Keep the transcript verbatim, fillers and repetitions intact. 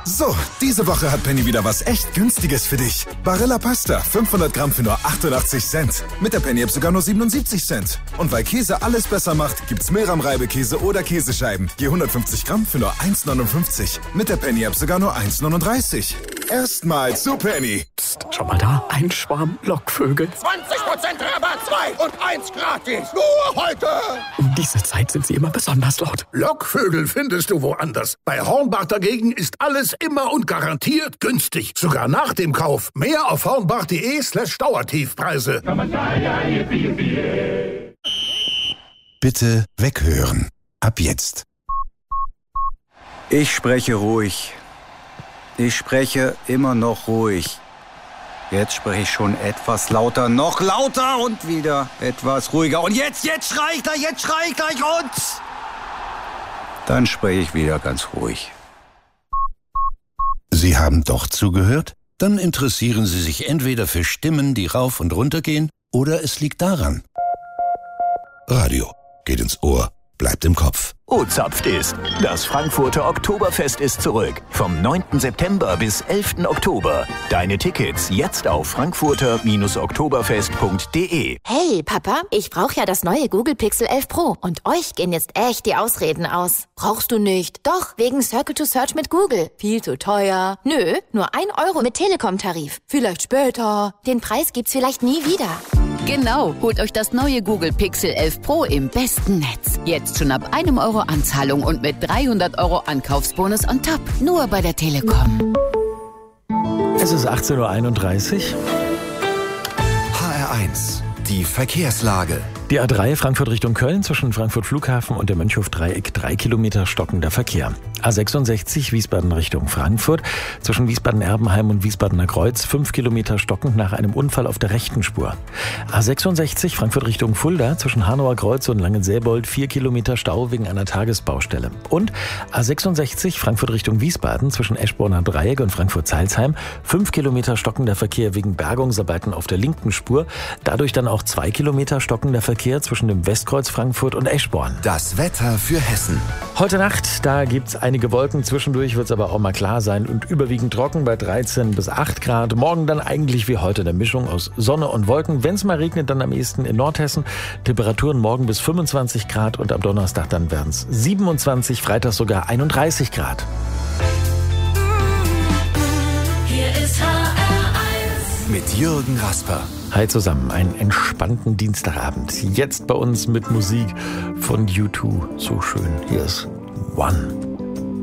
So, diese Woche hat Penny wieder was echt Günstiges für dich. Barilla Pasta, fünfhundert Gramm für nur achtundachtzig Cent. Mit der Penny-App sogar nur siebenundsiebzig Cent. Und weil Käse alles besser macht, gibt's Milram-Reibekäse oder Käsescheiben. Je hundertfünfzig Gramm für nur eins neunundfünfzig. Mit der Penny-App sogar nur eins neununddreißig. Erstmal zu Penny. Psst, schau mal da, ein Schwarm Lockvögel. zwanzig Prozent Rabatt, zwei und eins gratis. Nur heute. Um diese Zeit sind sie immer besonders laut. Lockvögel findest du woanders. Bei Hornbach dagegen ist alles immer und garantiert günstig. Sogar nach dem Kauf. Mehr auf hornbach.de slash Dauertiefpreise. Bitte weghören. Ab jetzt. Ich spreche ruhig. Ich spreche immer noch ruhig. Jetzt spreche ich schon etwas lauter, noch lauter und wieder etwas ruhiger. Und jetzt, jetzt schrei ich gleich, jetzt schrei ich gleich und... Dann spreche ich wieder ganz ruhig. Sie haben doch zugehört? Dann interessieren Sie sich entweder für Stimmen, die rauf und runter gehen, oder es liegt daran. Radio geht ins Ohr, bleibt im Kopf. O-Zapft ist. Das Frankfurter Oktoberfest ist zurück. Vom neunten September bis elften Oktober. Deine Tickets jetzt auf frankfurter oktoberfest punkt de. Hey, Papa, ich brauche ja das neue Google Pixel elf Pro. Und euch gehen jetzt echt die Ausreden aus. Brauchst du nicht? Doch, wegen Circle to Search mit Google. Viel zu teuer. Nö, nur ein Euro mit Telekom-Tarif. Vielleicht später. Den Preis gibt's vielleicht nie wieder. Genau, holt euch das neue Google Pixel elf Pro im besten Netz. Jetzt schon ab einem Euro Anzahlung und mit dreihundert Euro Ankaufsbonus on top. Nur bei der Telekom. Es ist achtzehn Uhr einunddreißig. H R eins. Die Verkehrslage. Die A drei Frankfurt Richtung Köln zwischen Frankfurt Flughafen und dem Mönchhof-Dreieck drei Kilometer stockender Verkehr. A sechsundsechzig Wiesbaden Richtung Frankfurt zwischen Wiesbaden-Erbenheim und Wiesbadener Kreuz fünf Kilometer stockend nach einem Unfall auf der rechten Spur. A sechsundsechzig Frankfurt Richtung Fulda zwischen Hanauer Kreuz und Langensäbold vier Kilometer Stau wegen einer Tagesbaustelle. Und A sechsundsechzig Frankfurt Richtung Wiesbaden zwischen Eschborner Dreieck und Frankfurt-Zeilsheim fünf Kilometer stockender Verkehr wegen Bergungsarbeiten auf der linken Spur. Dadurch dann auch zwei Kilometer stockender Verkehr zwischen dem Westkreuz Frankfurt und Eschborn. Das Wetter für Hessen. Heute Nacht, da gibt's einige Wolken. Zwischendurch wird's aber auch mal klar sein und überwiegend trocken bei dreizehn bis acht Grad. Morgen dann eigentlich wie heute eine Mischung aus Sonne und Wolken. Wenn's mal regnet, dann am ehesten in Nordhessen. Temperaturen morgen bis fünfundzwanzig Grad und am Donnerstag dann werden's siebenundzwanzig, Freitag sogar einunddreißig Grad. Hier ist H R eins. Mit Jürgen Rasper. Hi zusammen, einen entspannten Dienstagabend. Jetzt bei uns mit Musik von U zwei. So schön. Hier ist One.